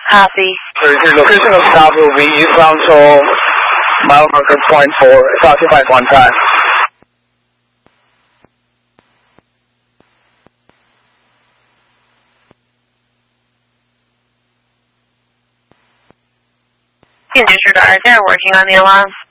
Copy. The location of stop will be eastbound to mile marker point 4. It's occupied one time. Disregard, they're working on the alarm.